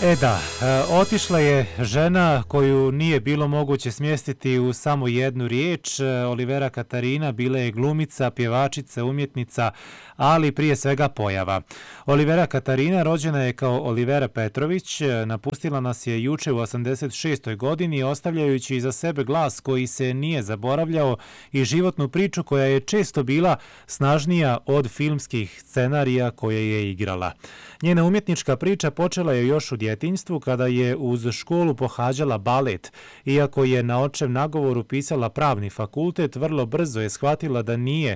Otišla je žena koju nije bilo moguće smjestiti u samo jednu riječ. Olivera Katarina bila je glumica, pjevačica, umjetnica, ali prije svega pojava. Olivera Katarina rođena je kao Olivera Petrović, napustila nas je juče u 86. godini, ostavljajući iza sebe glas koji se nije zaboravljao i životnu priču koja je često bila snažnija od filmskih scenarija koje je igrala. Njena umjetnička priča počela je još u djetinjstvu kada je uz školu pohađala balet. Iako je na očev nagovor upisala pravni fakultet, vrlo brzo je shvatila da nije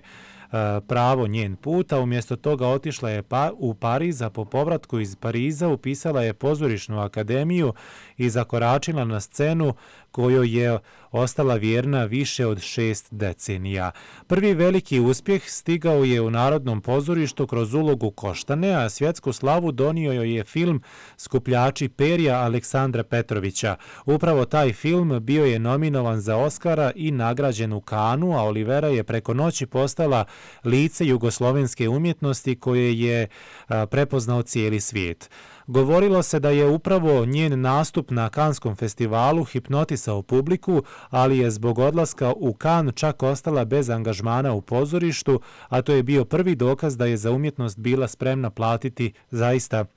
pravo njen put, a umjesto toga otišla je u Pariz, a po povratku iz Pariza upisala je pozorišnu akademiju i zakoračila na scenu kojoj je ostala vjerna više od 6 decenija. Prvi veliki uspjeh stigao je u Narodnom pozorištu kroz ulogu Koštane, a svjetsku slavu donio joj je film Skupljači perja Aleksandra Petrovića. Upravo taj film bio je nominovan za Oskara i nagrađen u Kanu, a Olivera je preko noći postala lice jugoslovenske umjetnosti koje je prepoznao cijeli svijet. Govorilo se da je upravo njen nastup na Kanskom festivalu hipnotisao publiku, ali je zbog odlaska u Kan čak ostala bez angažmana u pozorištu, a to je bio prvi dokaz da je za umjetnost bila spremna platiti zaista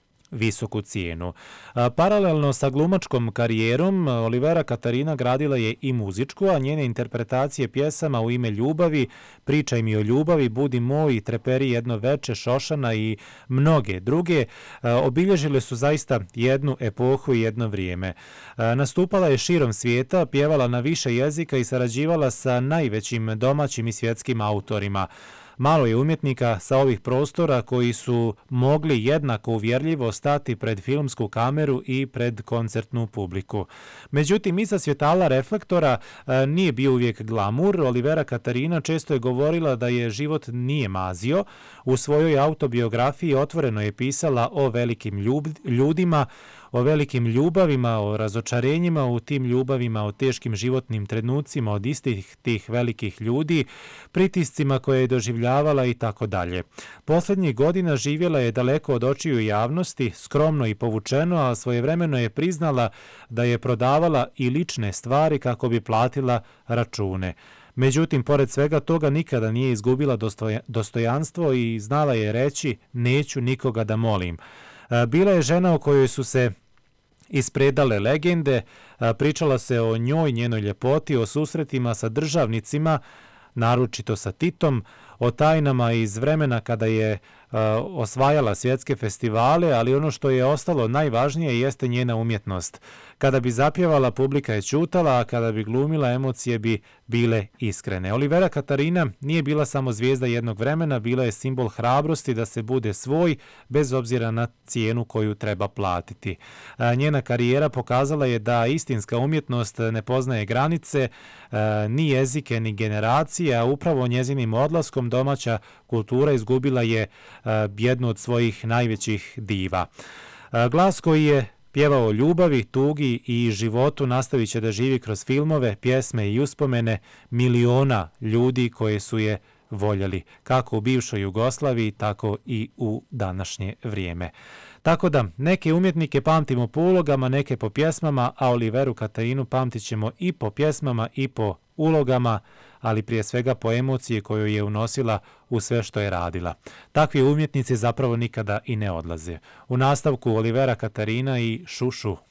visoku cijenu. Paralelno sa glumačkom karijerom, Olivera Katarina gradila je i muzičku, a njene interpretacije pjesama U ime ljubavi, Pričaj mi o ljubavi, Budi moj, Treperi jedno veče, Šošana i mnoge druge obilježile su zaista jednu epohu i jedno vrijeme. Nastupala je širom svijeta, pjevala na više jezika i sarađivala sa najvećim domaćim i svjetskim autorima. Malo je umjetnika sa ovih prostora koji su mogli jednako uvjerljivo stati pred filmsku kameru i pred koncertnu publiku. Međutim, iza svjetala reflektora nije bio uvijek glamur. Olivera Katarina često je govorila da je život nije mazio. U svojoj autobiografiji otvoreno je pisala o velikim ljudima, o velikim ljubavima, o razočarenjima u tim ljubavima, o teškim životnim trenucima od istih tih velikih ljudi, pritiscima koje je doživljavala i tako dalje. Posljednjih godina živjela je daleko od očiju javnosti, skromno i povučeno, a svojevremeno je priznala da je prodavala i lične stvari kako bi platila račune. Međutim, pored svega toga nikada nije izgubila dostojanstvo i znala je reći neću nikoga da molim. Bila je žena o kojoj su se ispredale legende, pričala se o njoj, njenoj ljepoti, o susretima sa državnicima, naročito sa Titom, o tajnama iz vremena kada je osvajala svjetske festivale, ali ono što je ostalo najvažnije jeste njena umjetnost. Kada bi zapjevala, publika je ćutala, a kada bi glumila, emocije bi bile iskrene. Olivera Katarina nije bila samo zvijezda jednog vremena, bila je simbol hrabrosti da se bude svoj, bez obzira na cijenu koju treba platiti. Njena karijera pokazala je da istinska umjetnost ne poznaje granice, ni jezike, ni generacije, a upravo njezinim odlaskom domaća kultura izgubila je jednu od svojih najvećih diva. Glas koji je pjevao o ljubavi, tugi i životu nastavit će da živi kroz filmove, pjesme i uspomene miliona ljudi koje su je voljeli, kako u bivšoj Jugoslaviji, tako i u današnje vrijeme. Tako da, neke umjetnike pamtimo po ulogama, neke po pjesmama, a Oliveru Katarinu pamtit ćemo i po pjesmama i po ulogama, ali prije svega po emocije koju je unosila u sve što je radila. Takvi umjetnici zapravo nikada i ne odlaze. U nastavku Olivera Katarina i Šušu.